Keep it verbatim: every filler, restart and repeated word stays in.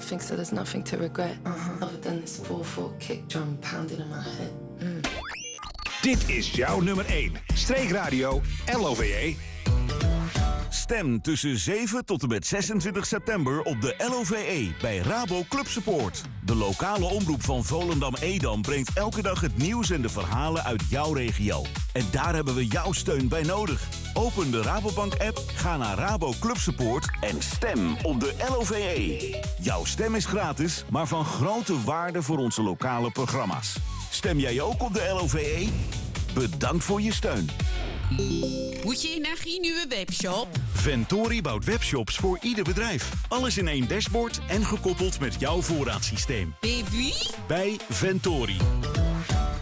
nothing, so there's nothing to regret. Uh-huh. Other than this four four kick drum pounding in my head. Mm. Dit is jouw nummer één. Streekradio L O V E. Stem tussen zeven tot en met zesentwintig september op de L O V E bij Rabo Club Support. De lokale omroep van Volendam-Edam brengt elke dag het nieuws en de verhalen uit jouw regio. En daar hebben we jouw steun bij nodig. Open de Rabobank-app, ga naar Rabo Club Support en stem op de L O V E. Jouw stem is gratis, maar van grote waarde voor onze lokale programma's. Stem jij ook op de L O V E? Bedankt voor je steun. Moet je naar een nieuwe webshop? Ventori bouwt webshops voor ieder bedrijf. Alles in één dashboard en gekoppeld met jouw voorraadsysteem. Baby? Bij Ventori.